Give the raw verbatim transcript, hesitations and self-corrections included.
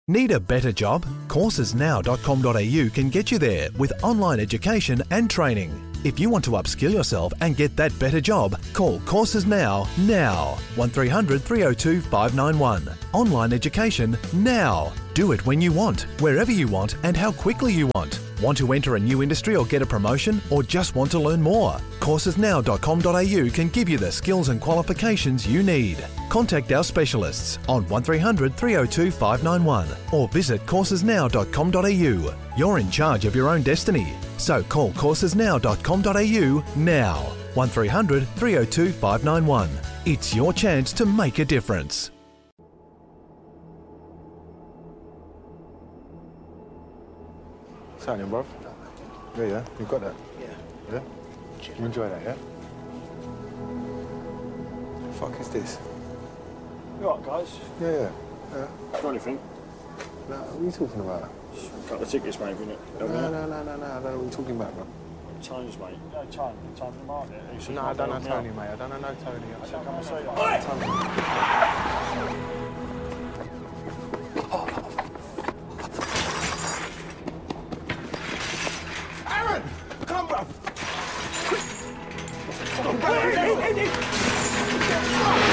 Need a better job? courses now dot com dot a u can get you there with online education and training. If you want to upskill yourself and get that better job, call Courses Now, now. one three hundred, three oh two, five nine one. Online education now. Do it when you want, wherever you want and how quickly you want. Want to enter a new industry or get a promotion, or just want to learn more? courses now dot com dot a u can give you the skills and qualifications you need. Contact our specialists on one three hundred, three oh two, five nine one or visit courses now dot com dot a u. You're in charge of your own destiny, so call courses now dot com dot a u now. one three hundred, three oh two, five nine one. It's your chance to make a difference. Signing, bruv. Yeah, yeah, you got that? Yeah. Yeah? You enjoy that, yeah? The fuck is this? You alright, guys? Yeah, yeah. yeah. Got anything? No, what are you talking about? A couple of tickets, maybe, innit? No, no, no, no, no, I don't know what you're talking about, bro. Tones, mate. No, Tone. Tone from the market. No, I don't know Tony, mate. I don't know no Tony. I Come and see Aaron! Come, bruv!